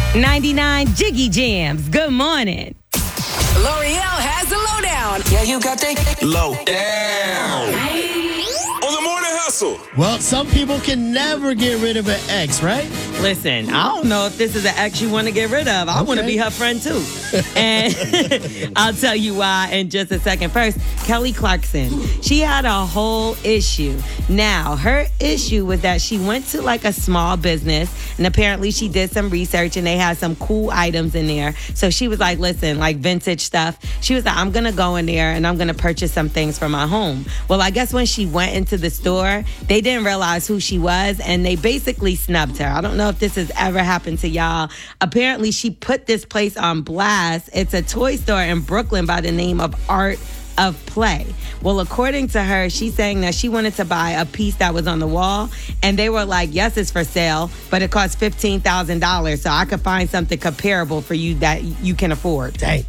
99 Jiggy Jams. Good morning. L'Oreal has the lowdown. Yeah, you got that Low down. On the morning hustle. Well, some people can never get rid of an ex, right? Listen, I don't know if this is an ex you want to get rid of. I want to be her friend too. And I'll tell you why in just a second. First, Kelly Clarkson. She had a whole issue. Now, her issue was that she went to like a small business and apparently she did some research and they had some cool items in there. So she was like, listen, like vintage stuff. She was like, I'm going to go in there and I'm going to purchase some things for my home. Well, I guess when she went into the store, they didn't realize who she was and they basically snubbed her. I don't know if this has ever happened to y'all. Apparently, she put this place on blast. It's a toy store in Brooklyn by the name of Art of Play. Well, according to her, she's saying that she wanted to buy a piece that was on the wall, and they were like, yes, it's for sale, but it costs $15,000, so I could find something comparable for you that you can afford. Dang.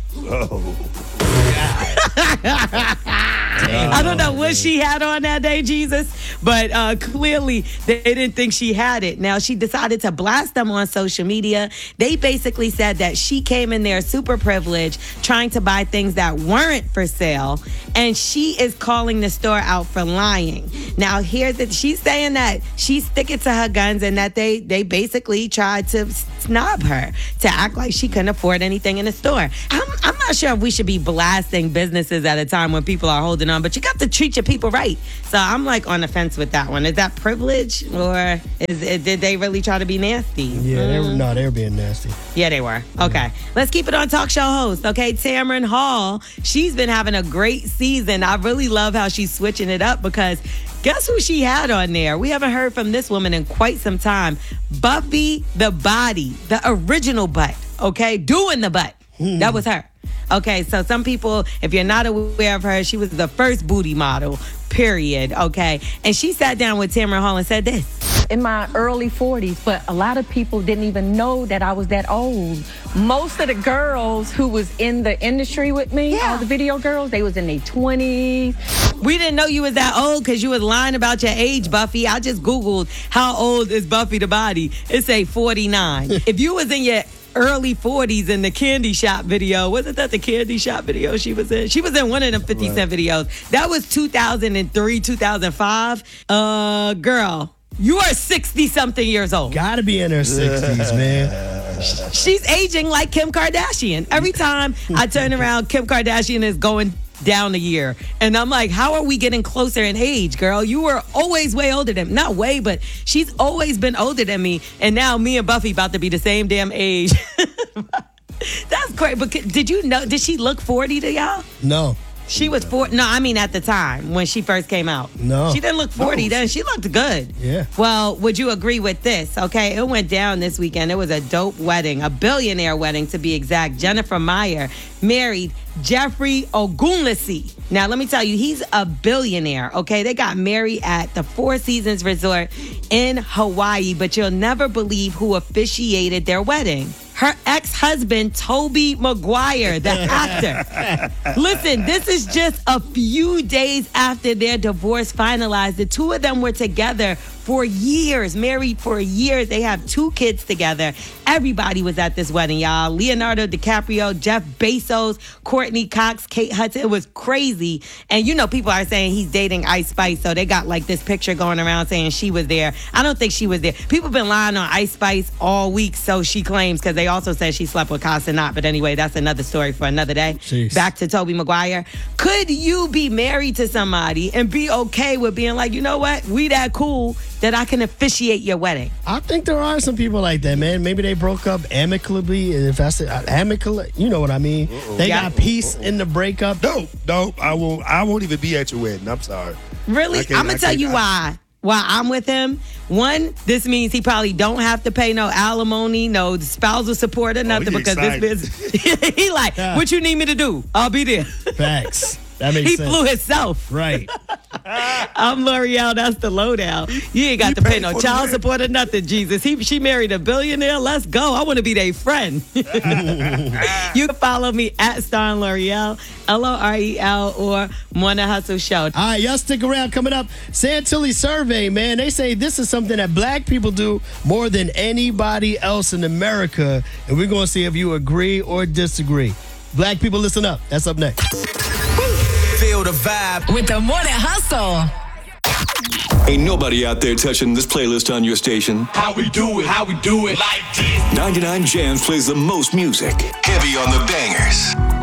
I don't know what she had on that day, Jesus, but clearly they didn't think she had it. Now, she decided to blast them on social media. They basically said that she came in there super privileged, trying to buy things that weren't for sale, and she is calling the store out for lying. Now, here's it. She's saying that she's sticking to her guns and that they basically tried to snob her to act like she couldn't afford anything in the store. I'm not sure if we should be blasting businesses at a time when people are holding on, but you got to treat your people right. So I'm like on the fence with that one. Is that privilege or did they really try to be nasty? Yeah, they were being nasty. Yeah, they were. Okay. Let's keep it on talk show host. Okay, Tamron Hall. She's been having a great season. I really love how she's switching it up because guess who she had on there? We haven't heard from this woman in quite some time. Buffy the Body, the original butt. Okay, doing the butt. That was her. Okay, so some people, if you're not aware of her, she was the first booty model, period, okay? And she sat down with Tamron Hall and said this. In my early 40s, but a lot of people didn't even know that I was that old. Most of the girls who was in the industry with me, all the video girls, they was in their 20s. We didn't know you was that old because you was lying about your age, Buffy. I just Googled how old is Buffy the Body. It say 49. If you was in your early 40s in the Candy Shop video. Wasn't that the Candy Shop video she was in? She was in one of them 50 Cent videos. That was 2003, 2005. Girl, you are 60-something years old. Gotta be in her 60s, man. She's aging like Kim Kardashian. Every time I turn around, Kim Kardashian is going down a year. And I'm like, how are we getting closer in age, girl? You were always way older than me. Not way, but she's always been older than me. And now me and Buffy about to be the same damn age. That's great. But did you know, did she look 40 to y'all? No. She was 40. No, I mean at the time when she first came out. No. She didn't look 40 then. She looked good. Yeah. Well, would you agree with this? Okay, it went down this weekend. It was a dope wedding, a billionaire wedding to be exact. Jennifer Meyer married Jeffrey Ogunlesi. Now, let me tell you, he's a billionaire, okay? They got married at the Four Seasons Resort in Hawaii, but you'll never believe who officiated their wedding. Her ex-husband, Tobey Maguire, the actor. Listen, this is just a few days after their divorce finalized. The two of them were together for years, married for years. They have 2 kids together. Everybody was at this wedding, y'all. Leonardo DiCaprio, Jeff Bezos, Courtney Cox, Kate Hudson. It was crazy. And you know, people are saying he's dating Ice Spice, so they got like this picture going around saying she was there. I don't think she was there. People been lying on Ice Spice all week, so she claims, because they also said she slept with Casanat. But anyway, that's another story for another day. Jeez. Back to Tobey Maguire. Could you be married to somebody and be okay with being like, you know what, we that cool that I can officiate your wedding? I think there are some people like that, man. Maybe they broke up amicably. If I say amicably, you know what I mean. They got peace in the breakup. No, I won't even be at your wedding. I'm sorry. Really? I'm gonna tell you why I'm with him. One, this means he probably don't have to pay no alimony, no spousal support or nothing, because excited. this business. He like, what you need me to do? I'll be there. Facts. That makes He sense. flew himself. Right. I'm L'Oreal. That's the lowdown. You ain't got to pay no child support or nothing, Jesus. She married a billionaire. Let's go. I want to be their friend. You can follow me at Star L'Oreal, LOREL, or Morning Hustle Show. All right, y'all stick around. Coming up, Santilli survey, man. They say this is something that black people do more than anybody else in America, and we're going to see if you agree or disagree. Black people, listen up. That's up next. Feel the vibe With the Morning Hustle. Ain't nobody out there touching this playlist on your station. how we do it like this. 99 Jams plays the most music. Heavy on the bangers.